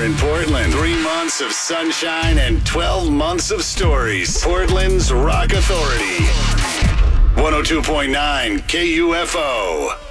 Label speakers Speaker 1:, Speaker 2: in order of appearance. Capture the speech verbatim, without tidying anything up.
Speaker 1: in Portland. Three months of sunshine and twelve months of stories. Portland's Rock Authority. one oh two point nine K U F O.